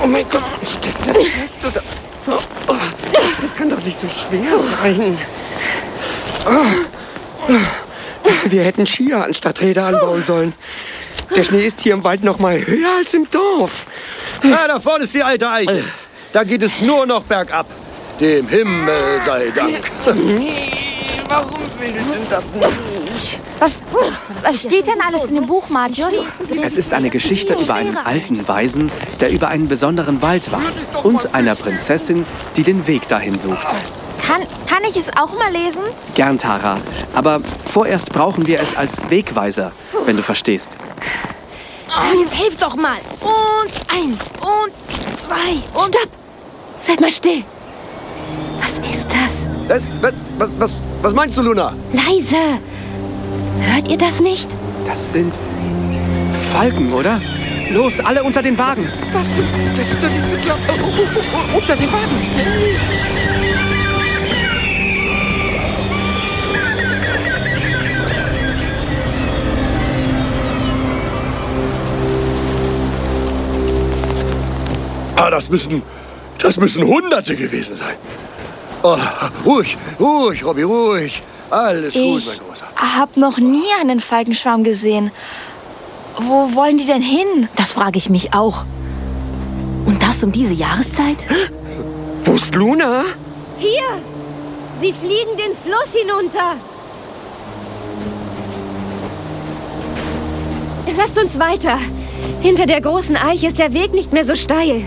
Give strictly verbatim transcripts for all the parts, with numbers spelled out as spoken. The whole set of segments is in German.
Oh mein Gott, steckt das fest oder? Oh, oh, das kann doch nicht so schwer sein. Oh. Wir hätten Skier anstatt Räder anbauen sollen. Der Schnee ist hier im Wald noch mal höher als im Dorf. Ja, da vorne ist die alte Eiche. Da geht es nur noch bergab. Dem Himmel sei Dank. Nee, warum will denn das nicht? Was, was steht denn alles in dem Buch, Mathius? Es ist eine Geschichte über einen alten Weisen, der über einen besonderen Wald wacht. Und einer Prinzessin, die den Weg dahin sucht. Kann, kann ich es auch mal lesen? Gern, Tara. Aber vorerst brauchen wir es als Wegweiser, wenn du verstehst. Oh, jetzt helft doch mal. Und eins und zwei und... Stopp! Seid mal still. Was ist das? Was, was, was, was, was meinst du, Luna? Leise. Hört ihr das nicht? Das sind Falken, oder? Los, alle unter den Wagen. Was denn? Das ist doch nicht zu glauben. Oh, oh, oh, oh, unter den Wagen, schnell. Ah, das müssen, das müssen Hunderte gewesen sein. Oh, ruhig, ruhig, Robby, ruhig. Alles gut, mein Ich Großer. habe noch nie einen Falkenschwarm gesehen. Wo wollen die denn hin? Das frage ich mich auch. Und das um diese Jahreszeit? Wo ist Luna? Hier! Sie fliegen den Fluss hinunter. Lasst uns weiter. Hinter der großen Eiche ist der Weg nicht mehr so steil.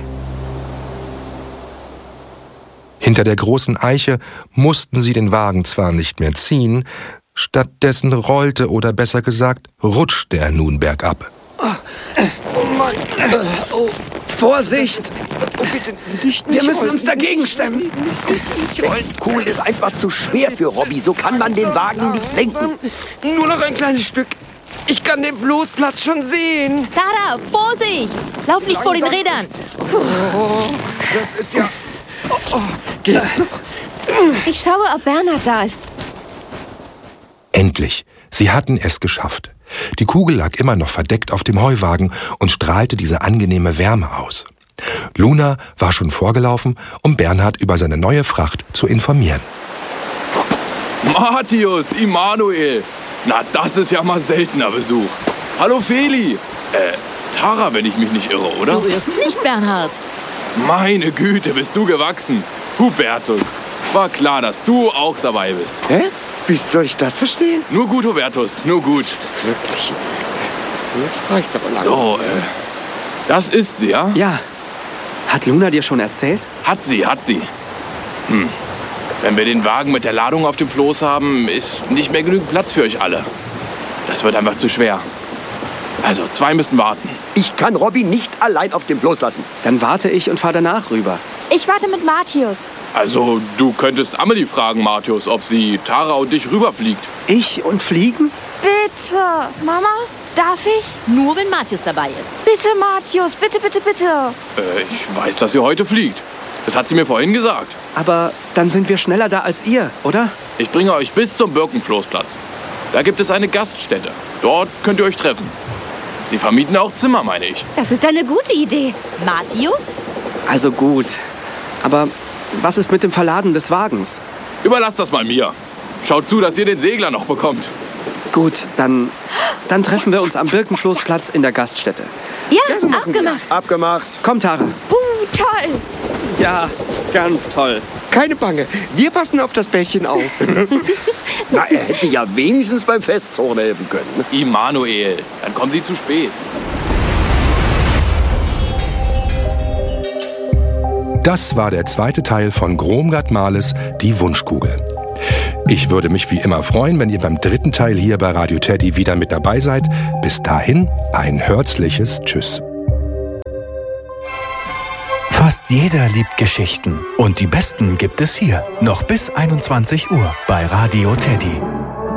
Hinter der großen Eiche mussten sie den Wagen zwar nicht mehr ziehen, stattdessen rollte oder besser gesagt rutschte er nun bergab. Oh Mann. Oh, Vorsicht! oh bitte nicht, nicht Wir müssen rollen. uns dagegen stemmen. Nicht rollen. Die Kugel ist einfach zu schwer für Robby. So kann man den Wagen nicht lenken. Nur noch ein kleines Stück. Ich kann den Floßplatz schon sehen. Tara, Vorsicht! Lauf nicht vor den Rädern. Oh, das ist ja... Oh, oh, geht's noch? Ich schaue, ob Bernhard da ist. Endlich, sie hatten es geschafft. Die Kugel lag immer noch verdeckt auf dem Heuwagen und strahlte diese angenehme Wärme aus. Luna war schon vorgelaufen, um Bernhard über seine neue Fracht zu informieren. Mathius, Immanuel. Na, das ist ja mal seltener Besuch. Hallo Feli. Äh, Tara, wenn ich mich nicht irre, oder? Du irrst nicht, Bernhard. Meine Güte, bist du gewachsen. Hubertus, war klar, dass du auch dabei bist. Hä? Wie soll ich das verstehen? Nur gut, Hubertus, nur gut. Wirklich? Das reicht aber langsam. So, äh, das ist sie, ja? Ja. Hat Luna dir schon erzählt? Hat sie, hat sie. Hm. Wenn wir den Wagen mit der Ladung auf dem Floß haben, ist nicht mehr genügend Platz für euch alle. Das wird einfach zu schwer. Also, zwei müssen warten. Ich kann Robby nicht allein auf dem Floß lassen. Dann warte ich und fahr danach rüber. Ich warte mit Mathius. Also, du könntest Amelie fragen, Mathius, ob sie Tara und dich rüberfliegt. Ich und fliegen? Bitte. Mama, darf ich? Nur wenn Mathius dabei ist. Bitte, Mathius. Bitte, bitte, bitte. Äh, ich weiß, dass ihr heute fliegt. Das hat sie mir vorhin gesagt. Aber dann sind wir schneller da als ihr, oder? Ich bringe euch bis zum Birkenfloßplatz. Da gibt es eine Gaststätte. Dort könnt ihr euch treffen. Sie vermieten auch Zimmer, meine ich. Das ist eine gute Idee. Mathius? Also gut. Aber was ist mit dem Verladen des Wagens? Überlasst das mal mir. Schaut zu, dass ihr den Segler noch bekommt. Gut, dann, dann treffen wir uns am Birkenfloßplatz in der Gaststätte. Ja, abgemacht. Abgemacht. Komm, Tara. Uh, toll. Ja, ganz toll. Keine Bange, wir passen auf das Bällchen auf. Na, er hätte ja wenigstens beim Festzorn helfen können. Immanuel, dann kommen Sie zu spät. Das war der zweite Teil von Gromgard Males Die Wunschkugel. Ich würde mich wie immer freuen, wenn ihr beim dritten Teil hier bei Radio Teddy wieder mit dabei seid. Bis dahin ein herzliches Tschüss. Fast jeder liebt Geschichten. Und die besten gibt es hier. Noch bis einundzwanzig Uhr bei Radio Teddy.